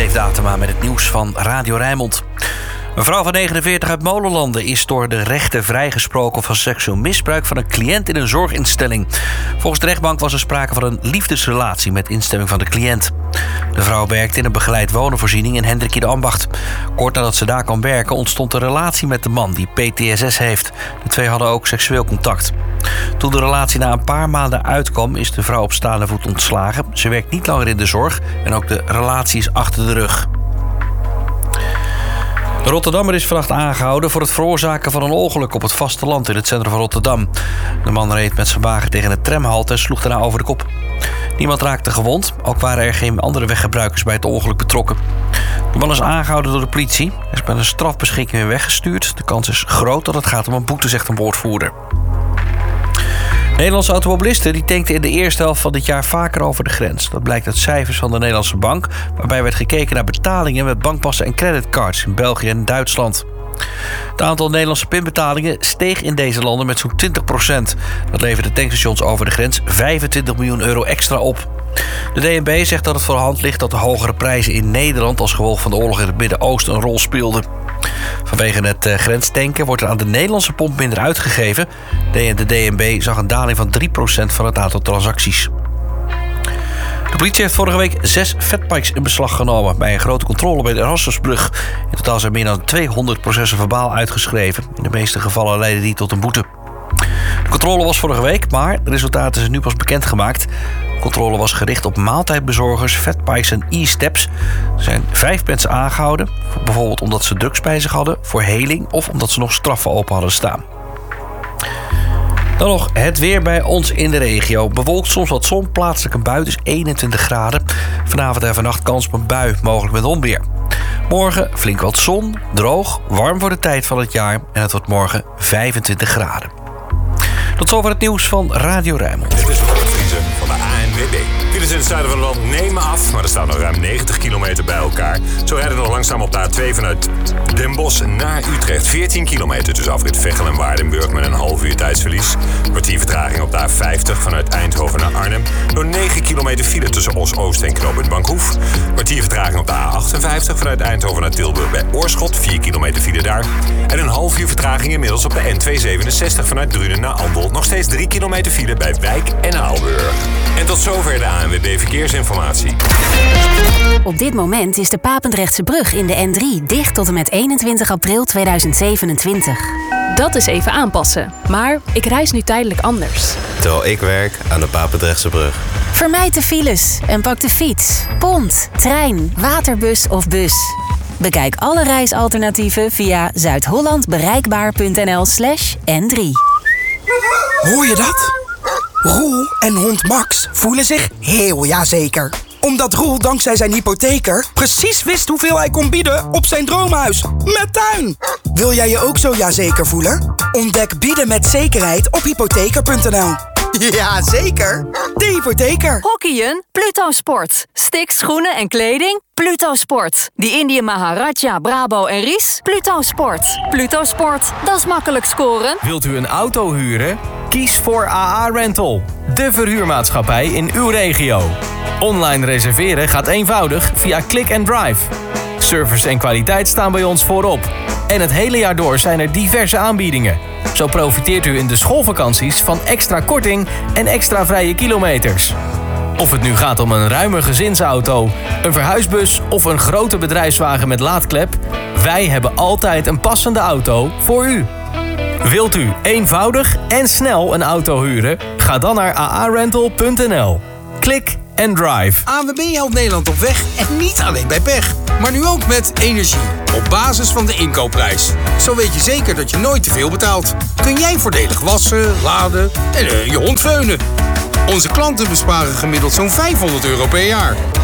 Dave Datema met het nieuws van Radio Rijnmond. Een vrouw van 49 uit Molenlanden is door de rechter vrijgesproken van seksueel misbruik van een cliënt in een zorginstelling. Volgens de rechtbank was er sprake van een liefdesrelatie met instemming van de cliënt. De vrouw werkte in een begeleid wonenvoorziening in Hendrik in de Ambacht. Kort nadat ze daar kwam werken ontstond een relatie met de man die PTSS heeft. De twee hadden ook seksueel contact. Toen de relatie na een paar maanden uitkwam is de vrouw op staande voet ontslagen. Ze werkt niet langer in de zorg en ook de relatie is achter de rug. De Rotterdammer is vannacht aangehouden voor het veroorzaken van een ongeluk op het vasteland in het centrum van Rotterdam. De man reed met zijn wagen tegen een tramhalte en sloeg daarna over de kop. Niemand raakte gewond, ook waren er geen andere weggebruikers bij het ongeluk betrokken. De man is aangehouden door de politie. Hij is met een strafbeschikking weer weggestuurd. De kans is groot dat het gaat om een boete, zegt een woordvoerder. Nederlandse automobilisten die tankten in de eerste helft van dit jaar vaker over de grens. Dat blijkt uit cijfers van de Nederlandse Bank, waarbij werd gekeken naar betalingen met bankpassen en creditcards in België en Duitsland. Het aantal Nederlandse pinbetalingen steeg in deze landen met zo'n 20%. Dat leverde tankstations over de grens 25 miljoen euro extra op. De DNB zegt dat het voor de hand ligt dat de hogere prijzen in Nederland als gevolg van de oorlog in het Midden-Oosten een rol speelden. Vanwege het grenstanken wordt er aan de Nederlandse pomp minder uitgegeven. De DNB zag een daling van 3% van het aantal transacties. De politie heeft vorige week 6 fatbikes in beslag genomen bij een grote controle bij de Erasmusbrug. In totaal zijn meer dan 200 processen verbaal uitgeschreven. In de meeste gevallen leidde die tot een boete. De controle was vorige week, maar de resultaten zijn nu pas bekendgemaakt. De controle was gericht op maaltijdbezorgers, fatbikes en e-steps. Er zijn 5 mensen aangehouden, bijvoorbeeld omdat ze drugs bij zich hadden, voor heling of omdat ze nog straffen open hadden staan. Dan nog het weer bij ons in de regio. Bewolkt, soms wat zon, plaatselijk een bui, dus 21 graden. Vanavond en vannacht kans op een bui, mogelijk met onweer. Morgen flink wat zon, droog, warm voor de tijd van het jaar en het wordt morgen 25 graden. Tot zover het nieuws van Radio Rijnmond. Dit is Robert Vriesen van de ANWB. Files in het zuiden van het land nemen af, maar er staan nog ruim 90 kilometer bij elkaar. Zo rijden we nog langzaam op de A2 vanuit Den Bosch naar Utrecht. 14 kilometer tussen afrit Veghel en Waardenburg met een half uur tijdsverlies. Kwartier vertraging op de A50 vanuit Eindhoven naar Arnhem. Door 9 kilometer file tussen Os-Oost en knooppunt Bankhoef. Kwartier vertraging op de A58 vanuit Eindhoven naar Tilburg bij Oorschot. 4 kilometer file daar. En een half uur vertraging inmiddels op de N267 vanuit Drunen naar Andel. Nog steeds 3 kilometer file bij Wijk en Aalburg. En tot zover de ANWB Verkeersinformatie. Op dit moment is de Papendrechtse brug in de N3 dicht tot en met 21 april 2027. Dat is even aanpassen. Maar ik reis nu tijdelijk anders. Terwijl ik werk aan de Papendrechtse brug. Vermijd de files en pak de fiets, pont, trein, waterbus of bus. Bekijk alle reisalternatieven via zuidhollandbereikbaar.nl/N3. Hoor je dat? Roel en hond Max voelen zich heel jazeker. Omdat Roel dankzij zijn hypotheker precies wist hoeveel hij kon bieden op zijn droomhuis. Met tuin! Wil jij je ook zo jazeker voelen? Ontdek bieden met zekerheid op hypotheker.nl. Ja, zeker. De hypotheker. Hockeyen? Pluto Sport. Sticks, schoenen en kleding? Pluto Sport. Die Indië Maharaja, Brabo en Ries? Pluto Sport. Pluto Sport, dat is makkelijk scoren. Wilt u een auto huren? Kies voor AA Rental. De verhuurmaatschappij in uw regio. Online reserveren gaat eenvoudig via Click and Drive. Service en kwaliteit staan bij ons voorop. En het hele jaar door zijn er diverse aanbiedingen. Zo profiteert u in de schoolvakanties van extra korting en extra vrije kilometers. Of het nu gaat om een ruime gezinsauto, een verhuisbus of een grote bedrijfswagen met laadklep, wij hebben altijd een passende auto voor u. Wilt u eenvoudig en snel een auto huren? Ga dan naar aarental.nl. Klik and drive. ANWB helpt Nederland op weg en niet alleen bij pech. Maar nu ook met energie. Op basis van de inkoopprijs. Zo weet je zeker dat je nooit te veel betaalt. Kun jij voordelig wassen, laden en je hond veunen. Onze klanten besparen gemiddeld zo'n €500 per jaar.